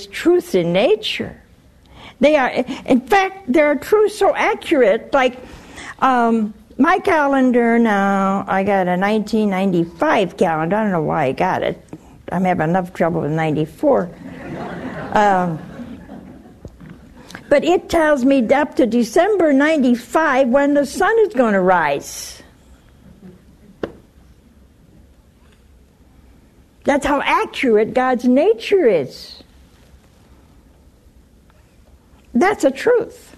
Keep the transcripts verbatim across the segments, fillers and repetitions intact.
truth in nature. They are, in fact, there are truths so accurate, like um, my calendar now, I got a nineteen ninety-five calendar. I don't know why I got it. I'm having enough trouble with ninety-four. um, but it tells me up to December ninety-five when the sun is going to rise. That's how accurate God's nature is. That's a truth.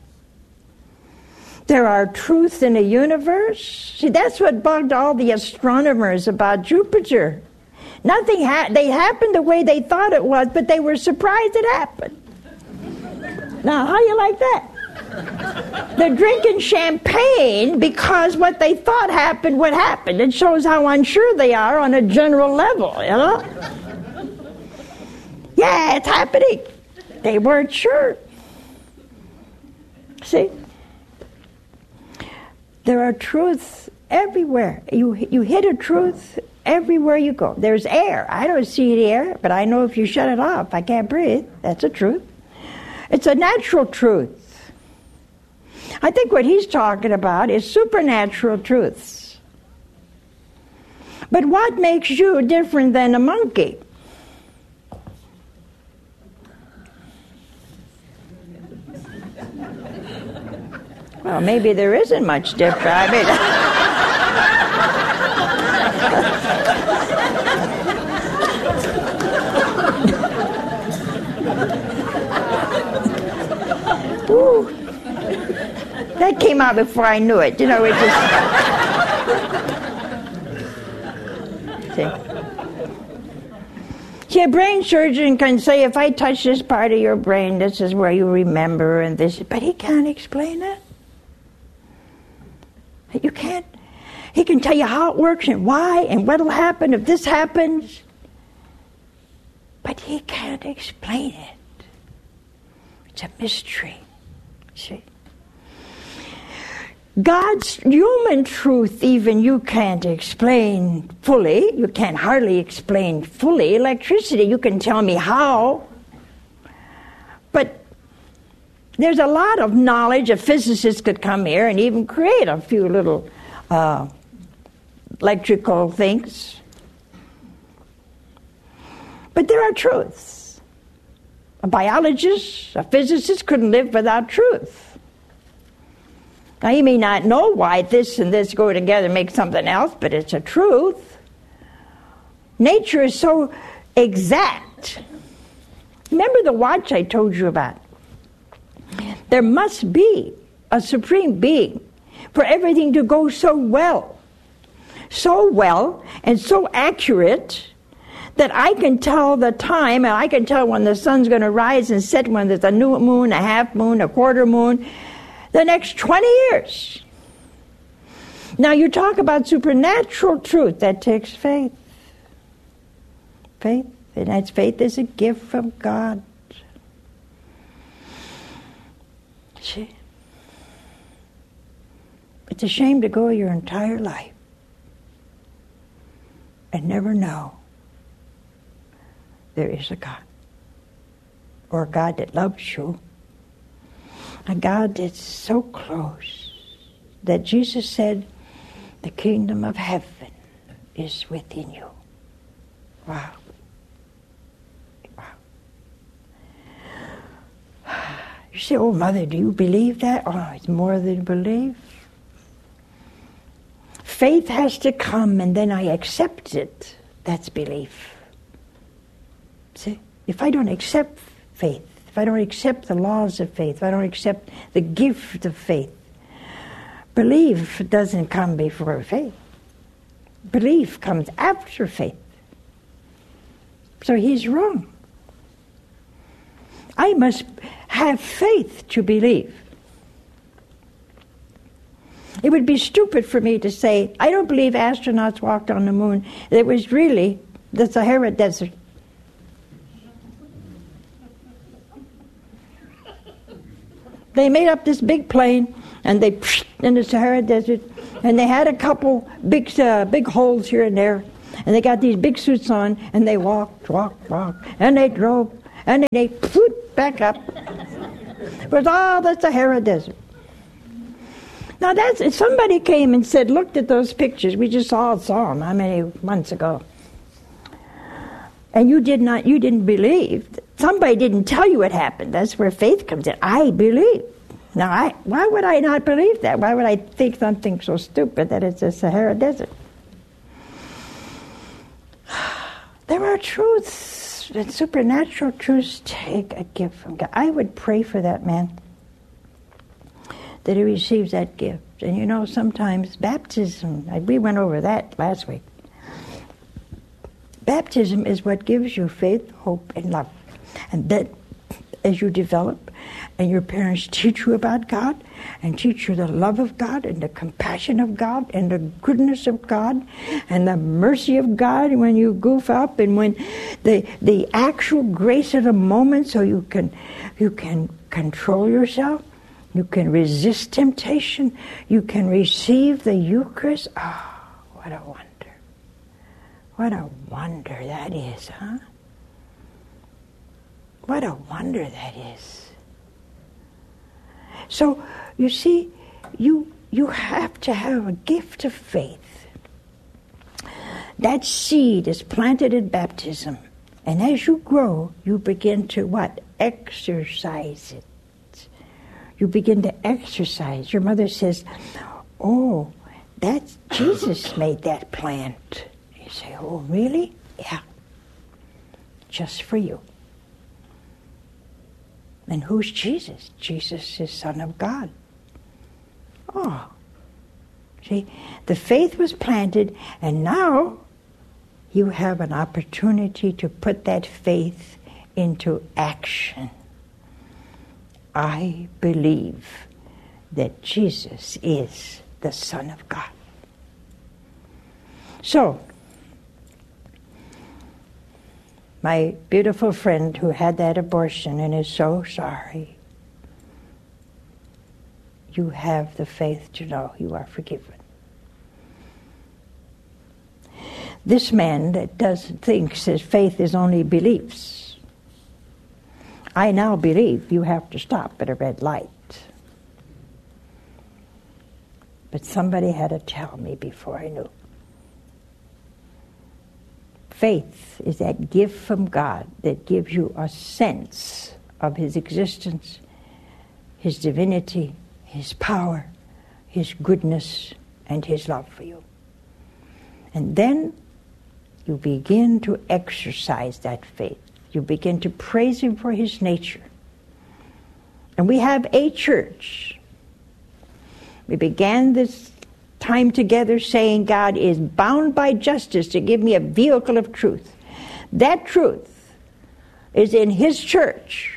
There are truths in the universe. See, that's what bugged all the astronomers about Jupiter. Nothing ha- they happened the way they thought it was, but they were surprised it happened. Now, how you like that? They're drinking champagne because what they thought happened would happen. It shows how unsure they are on a general level, you know? Yeah, it's happening. They weren't sure. See? There are truths everywhere. You you hit a truth everywhere you go. There's air. I don't see the air, but I know if you shut it off, I can't breathe. That's a truth. It's a natural truth. I think what he's talking about is supernatural truths. But what makes you different than a monkey? Well, maybe there isn't much difference. I mean, ooh, that came out before I knew it. You know, it just. See. See, a brain surgeon can say, if I touch this part of your brain, this is where you remember, and this. But he can't explain it. You can't. He can tell you how it works and why and what will happen if this happens. But he can't explain it. It's a mystery. See? God's human truth even you can't explain fully. You can't hardly explain fully. Electricity, you can tell me how. But there's a lot of knowledge. A physicist could come here and even create a few little uh, electrical things. But there are truths. A biologist, a physicist couldn't live without truth. Now, you may not know why this and this go together and make something else, but it's a truth. Nature is so exact. Remember the watch I told you about? There must be a supreme being for everything to go so well. So well and so accurate that I can tell the time, and I can tell when the sun's going to rise and set, when there's a new moon, a half moon, a quarter moon, the next twenty years. Now you talk about supernatural truth, that takes faith. Faith, and that's faith is a gift from God. See? It's a shame to go your entire life and never know there is a God. Or a God that loves you. A God that's so close that Jesus said, the kingdom of heaven is within you. Wow. Wow. You say, oh, Mother, do you believe that? Oh, it's more than belief. Faith has to come and then I accept it. That's belief. See? If I don't accept faith, if I don't accept the laws of faith, if I don't accept the gift of faith, belief doesn't come before faith. Belief comes after faith. So he's wrong. I must have faith to believe. It would be stupid for me to say, I don't believe astronauts walked on the moon. It was really the Sahara Desert. They made up this big plane, and they in the Sahara Desert, and they had a couple big uh, big holes here and there, and they got these big suits on, and they walked, walked, walked, and they drove, And then they put back up. It was all the Sahara Desert. Now that's, if somebody came and said, looked at those pictures, we just all saw them, how many months ago? And you did not, you didn't believe. Somebody didn't tell you what happened. That's where faith comes in. I believe. Now, I, why would I not believe that? Why would I think something so stupid that it's a Sahara Desert? There are truths, and supernatural truths take a gift from God. I would pray for that man, that he receives that gift. And you know, sometimes baptism, we went over that last week. Baptism is what gives you faith, hope, and love. And that, as you develop, and your parents teach you about God, and teach you the love of God, and the compassion of God, and the goodness of God, and the mercy of God when you goof up, and when the the actual grace of the moment, so you can you can control yourself, you can resist temptation, you can receive the Eucharist. Oh, what a wonder. What a wonder that is, huh? What a wonder that is. So, you see, you you have to have a gift of faith. That seed is planted in baptism. And as you grow, you begin to what? Exercise it. You begin to exercise. Your mother says, oh, that's Jesus made that plant. You say, oh, really? Yeah. Just for you. And who's Jesus? Jesus is Son of God. Oh. See, the faith was planted, and now you have an opportunity to put that faith into action. I believe that Jesus is the Son of God. So, my beautiful friend who had that abortion and is so sorry, you have the faith to know you are forgiven. This man that does thinks his faith is only beliefs. I now believe you have to stop at a red light. But somebody had to tell me before I knew. Faith is that gift from God that gives you a sense of His existence, His divinity, His power, His goodness, and His love for you. And then you begin to exercise that faith. You begin to praise Him for His nature. And we have a church. We began this time together saying God is bound by justice to give me a vehicle of truth. That truth is in His church.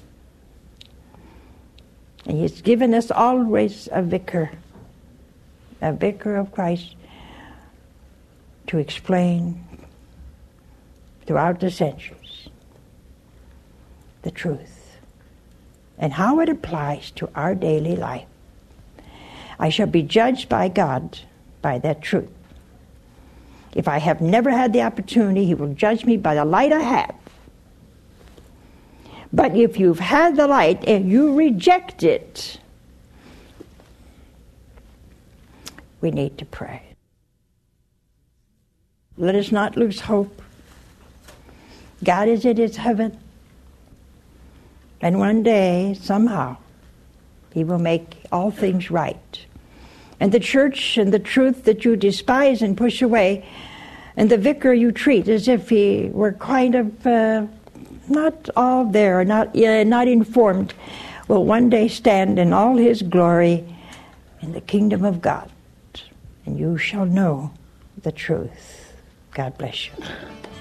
And He's given us always a vicar, a vicar of Christ, to explain throughout the centuries the truth and how it applies to our daily life. I shall be judged by God by that truth. If I have never had the opportunity, He will judge me by the light I have. But if you've had the light and you reject it, we need to pray. Let us not lose hope. God is in His heaven. And one day, somehow, He will make all things right. And the church and the truth that you despise and push away, and the vicar you treat as if he were kind of uh, not all there, not, uh, not informed, will one day stand in all His glory in the kingdom of God. And you shall know the truth. God bless you.